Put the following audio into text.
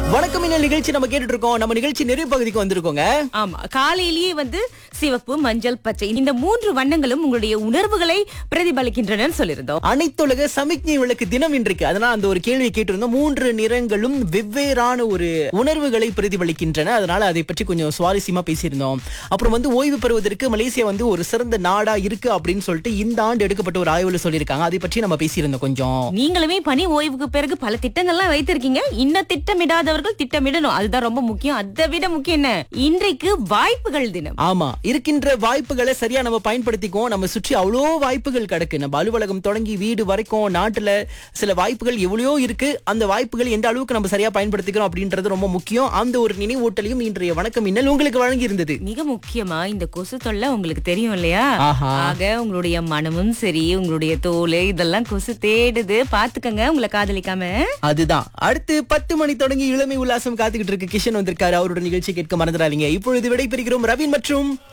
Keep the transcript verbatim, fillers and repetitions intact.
வணக்கம் இன்னல் நிகழ்ச்சி நம்ம கேட்டுட்டு இருக்கோம். நம்ம நிகழ்ச்சி நிறைவு பகுதிக்கு வந்திருக்கோங்க. ஆமா, காலையிலேயே வந்து சிவப்பு, மஞ்சள், பச்சை இந்த மூன்று வண்ணங்களும் உங்களுடைய உணர்வுகளை பிரதிபலிக்கின்றன சொல்லியிருந்தோம். அனைத்துலக சமிக்ஞை விளக்கு தினம் இன்றைக்கு. அதனால அந்த ஒரு கேள்வி கேட்டிருந்தோம். மூன்று நிறங்களும் வெவ்வேறான ஒரு உணர்வுகளை பிரதிபலிக்கின்றன. அதனால அதை பற்றி கொஞ்சம் சுவாரஸ்யமா பேசியிருந்தோம். அப்புறம் வந்து ஓய்வு பெறுவதற்கு மலேசியா வந்து ஒரு சிறந்த நாடா இருக்கு அப்படின்னு சொல்லிட்டு இந்த ஆண்டு எடுக்கப்பட்ட ஒரு ஆய்வுல சொல்லியிருக்காங்க. அதை பற்றி நம்ம பேசியிருந்தோம் கொஞ்சம். நீங்களுமே பணி ஓய்வுக்கு பிறகு பல திட்டங்கள்லாம் வைத்திருக்கீங்க. இன்னும் திட்டமிடாதவர்கள் திட்டமிடணும். அதுதான் ரொம்ப முக்கியம். அதை விட முக்கியம் என்ன, இன்றைக்கு வாய்ப்புகள் தினம். ஆமா, இருக்கின்ற வாய்ப்புகளை சரியா நம்ம பயன்படுத்திக்குவோம். நம்ம சுற்றி அவ்வளோ வாய்ப்புகள் கிடக்கு. நம்ம அலுவலகம் தொடங்கி வீடு வரைக்கும் நாட்டுல சில வாய்ப்புகள் எவ்வளோ இருக்கு. அந்த வாய்ப்புகள் எந்த அளவுக்கு நம்ம சரியா பயன்படுத்திக்கிறோம் அப்படின்றது ரொம்ப முக்கியம். அந்த ஒரு நினைவூட்டலையும் இன்றைய வணக்கம் இன்னல் உங்களுக்கு வழங்கி இருந்தது. மிக முக்கியமா இந்த கொசு தொல்லை உங்களுக்கு தெரியும் இல்லையா? ஆஹா. ஆக உங்களுடைய மனமும் சரி, உங்களுடைய தோல் இதெல்லாம் கொசு தேடுது. பாத்துக்கங்க உங்களை காதலிக்காம. அதுதான். அடுத்து பத்து மணி தொடங்கி இளமை உல்லாசம் காத்துக்கிட்டு இருக்கு. கிஷன் வந்திருக்காரு. அவரோட நிகழ்ச்சி கேட்க மறந்துடாதீங்க. இப்பொழுது விடைபெறுகிறோம். ரவீன் மற்றும்